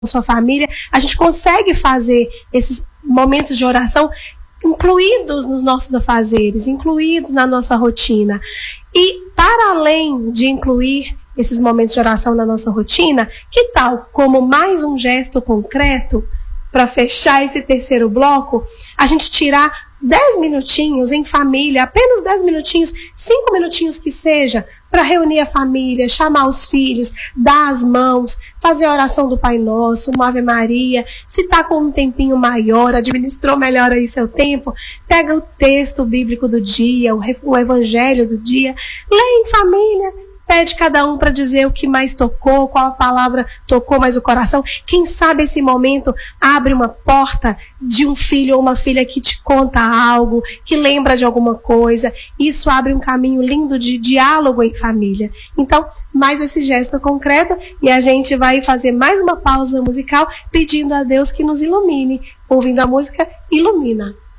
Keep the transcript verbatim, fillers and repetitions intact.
sua família, a gente consegue fazer esses momentos de oração incluídos nos nossos afazeres, incluídos na nossa rotina. E para além de incluir esses momentos de oração na nossa rotina, que tal, como mais um gesto concreto, para fechar esse terceiro bloco, a gente tirar dez minutinhos em família, apenas dez minutinhos, cinco minutinhos que seja, para reunir a família, chamar os filhos, dar as mãos, fazer a oração do Pai Nosso, uma Ave Maria. Se está com um tempinho maior, administrou melhor aí seu tempo, pega o texto bíblico do dia, o, o evangelho do dia, lê em família. Pede cada um para dizer o que mais tocou, qual a palavra tocou mais o coração. Quem sabe esse momento abre uma porta de um filho ou uma filha que te conta algo, que lembra de alguma coisa. Isso abre um caminho lindo de diálogo em família. Então, mais esse gesto concreto e a gente vai fazer mais uma pausa musical pedindo a Deus que nos ilumine. Ouvindo a música, Ilumina.